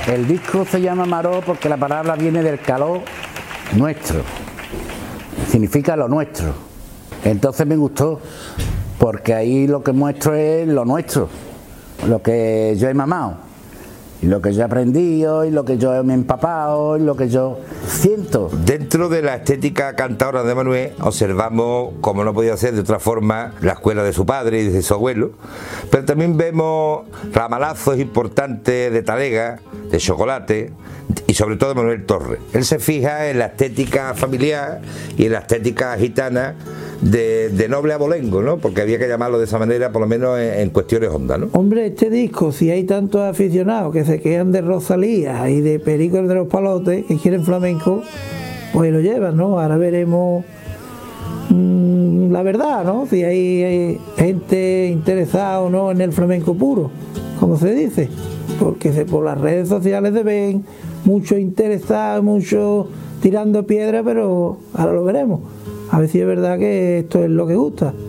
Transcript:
El disco se llama Maró porque la palabra viene del calor nuestro, significa lo nuestro. Entonces me gustó porque ahí lo que muestro es lo nuestro, lo que yo he mamado, y lo que yo he aprendido, y lo que yo me he empapado, y lo que yo siento. Dentro de la estética cantadora de Manuel observamos, como no podía ser de otra forma, la escuela de su padre y de su abuelo, pero también vemos ramalazos importantes de talega, de chocolate y sobre todo de Manuel Torres. Él se fija en la estética familiar y en la estética gitana de noble abolengo, ¿no? Porque había que llamarlo de esa manera, por lo menos en cuestiones hondas, ¿no? Hombre, este disco, si hay tantos aficionados que se quedan de Rosalía y de Perico el de los Palotes, que quieren flamenco, pues lo llevan, ¿no? Ahora veremos la verdad, ¿no? Si hay gente interesada o no en el flamenco puro, como se dice, porque por las redes sociales se ven muchos interesados, muchos tirando piedra, pero ahora lo veremos. A ver si es verdad que esto es lo que gusta.